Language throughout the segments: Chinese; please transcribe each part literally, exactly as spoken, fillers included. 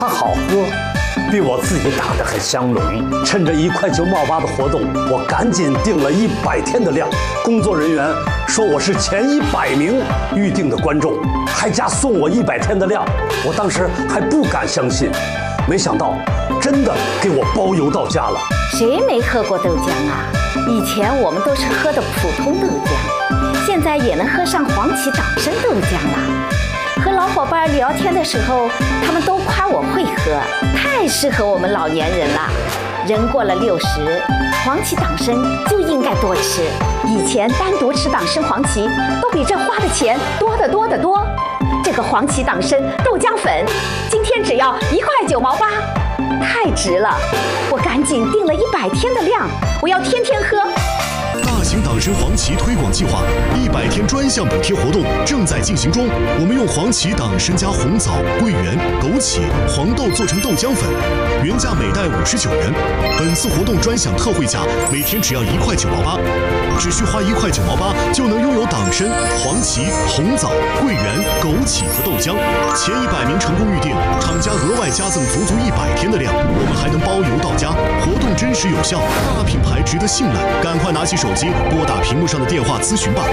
它好喝，比我自己打的还香浓。趁着一块九毛八的活动，我赶紧订了一百天的量。工作人员说我是前一百名预定的观众，还加送我一百天的量。我当时还不敢相信，没想到真的给我包邮到家了。 谁没喝过豆浆啊？以前我们都是喝的普通豆浆，现在也能喝上黄芪党参豆浆了。和老伙伴聊天的时候，他们都夸我会喝，太适合我们老年人了。人过了六十，黄芪党参就应该多吃。以前单独吃党参黄芪，都比这花的钱多得多得多。这个黄芪党参豆浆粉，今天只要一块九毛八，太值了！我赶紧订了一百天的量，我要天天喝。 大型党参黄芪推广计划一百天专项补贴活动正在进行中。我们用黄芪党参加红枣、桂圆、枸杞、黄豆做成豆浆粉，原价每袋五十九元。本次活动专享特惠价，每天只要一块九毛八，只需花一块九毛八就能拥有党参、黄芪、红枣、桂圆、枸杞和豆浆。前一百名成功预定，厂家额外加赠足足一百天的量，我们还能包邮到家。活动真实有效，大品牌值得信赖，赶快拿起手机拨打屏幕上的电话咨询吧。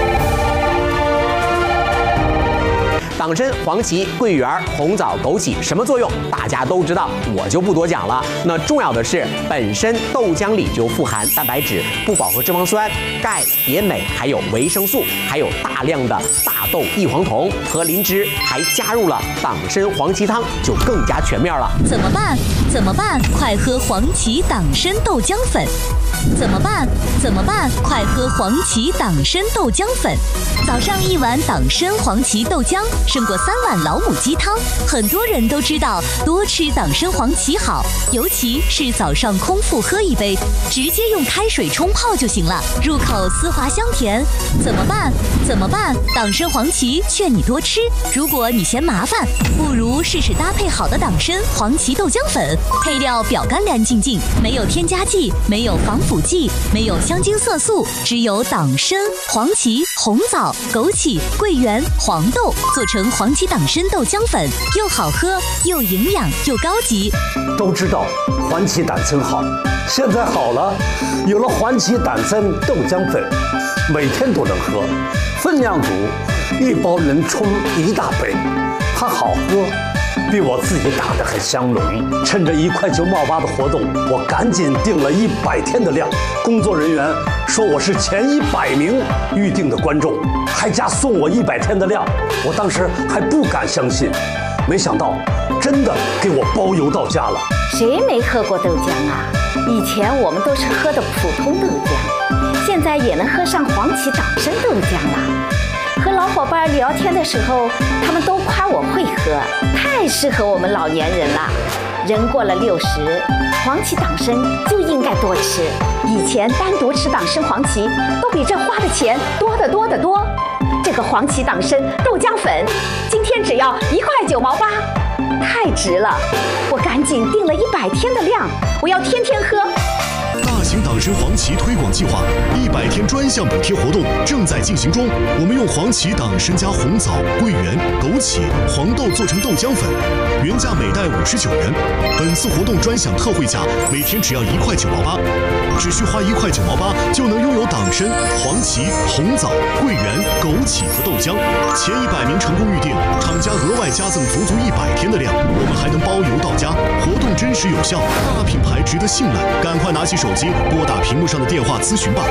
党参、黄芪、桂圆、红枣、枸杞什么作用？大家都知道，我就不多讲了。那重要的是，本身豆浆里就富含蛋白质、不饱和脂肪酸、钙、铁、镁，还有维生素，还有大量的大豆异黄酮和磷脂，还加入了党参黄芪汤，就更加全面了。 怎么办？怎么办？快喝黄芪党参豆浆粉！怎么办？怎么办？快喝黄芪党参豆浆粉！早上一碗党参黄芪豆浆，胜过三碗老母鸡汤。很多人都知道多吃党参黄芪好，尤其是早上空腹喝一杯，直接用开水冲泡就行了，入口丝滑香甜。怎么办？怎么办？党参黄芪劝你多吃。如果你嫌麻烦，不如试试搭配好的党参黄芪豆浆粉，配料表干干净净，没有添加剂，没有防腐剂，没有香精色素，只有党参、黄芪、红枣、枸杞、桂圆、黄豆做成黄芪党参豆浆粉，又好喝又营养又高级。 都知道黄芪党参好，现在好了，有了黄芪党参豆浆粉，每天都能喝，分量足，一包能冲一大杯。它好喝，比我自己打的还香浓。趁着一块九毛八的活动，我赶紧订了一百天的量。工作人员说我是前一百名预定的观众，还加送我一百天的量。我当时还不敢相信，没想到真的给我包邮到家了。 谁没喝过豆浆啊？以前我们都是喝的普通豆浆，现在也能喝上黄芪党参豆浆了。和老伙伴聊天的时候，他们都夸我会喝，太适合我们老年人了。人过了六十，黄芪党参就应该多吃。以前单独吃党参黄芪，都比这花的钱多得多得多。这个黄芪党参豆浆粉，今天只要一块九毛八，太值了！我赶紧订了一百天的量，我要天天喝。 大型党参黄芪推广计划一百天专项补贴活动正在进行中。我们用黄芪党参加红枣、桂圆、枸杞、黄豆做成豆浆粉，原价每袋五十九元。本次活动专享特惠价，每天只要一块九毛八，只需花一块九毛八就能拥有党参、黄芪、红枣、桂圆、枸杞和豆浆。前一百名成功预定，厂家额外加赠足足一百天的量，我们还能包邮到家。活动真实有效，大品牌值得信赖，赶快拿起手机拨打屏幕上的电话咨询吧。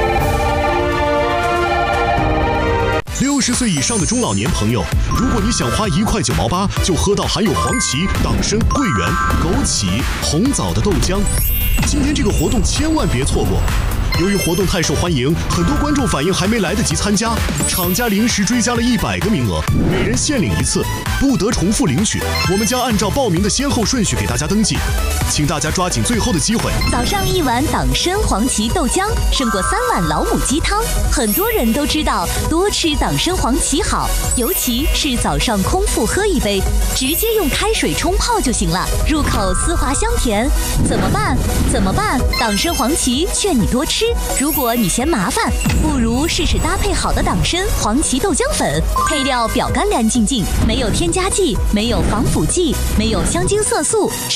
六十岁以上的中老年朋友，如果你想花一块九毛八就喝到含有黄芪、党参、桂圆、枸杞、红枣的豆浆，今天这个活动千万别错过。由于活动太受欢迎，很多观众反映还没来得及参加，厂家临时追加了一百个名额，每人限领一次，不得重复领取。我们将按照报名的先后顺序给大家登记，请大家抓紧最后的机会。 早上一碗党参黄芪豆浆，胜过三碗老母鸡汤。很多人都知道多吃党参黄芪好，尤其是早上空腹喝一杯，直接用开水冲泡就行了，入口丝滑香甜。怎么办？怎么办？党参黄芪劝你多吃。如果你嫌麻烦，不如试试搭配好的党参黄芪豆浆粉，配料表干干净净，没有添加剂，没有防腐剂，没有香精色素。